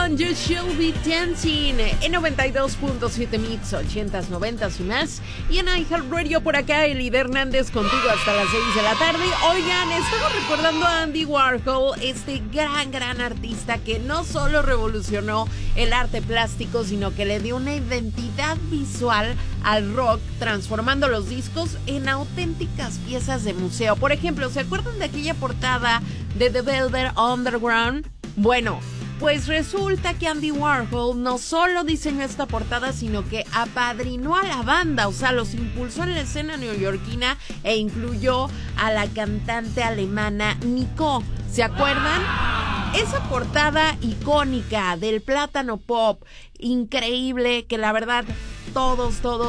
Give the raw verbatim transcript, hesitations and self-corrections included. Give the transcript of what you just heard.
con You Should Be Dancing en noventa y dos punto siete Mix, ochentas, noventas y más. Y en iHeartRadio por acá, Elida Hernández contigo hasta las seis de la tarde. Oigan, estamos recordando a Andy Warhol, este gran, gran artista que no solo revolucionó el arte plástico, sino que le dio una identidad visual al rock, transformando los discos en auténticas piezas de museo. Por ejemplo, ¿se acuerdan de aquella portada de The Velvet Underground? Bueno, pues resulta que Andy Warhol no solo diseñó esta portada, sino que apadrinó a la banda, o sea, los impulsó en la escena neoyorquina e incluyó a la cantante alemana Nico. ¿Se acuerdan? Esa portada icónica del plátano pop, increíble, que la verdad todos, todos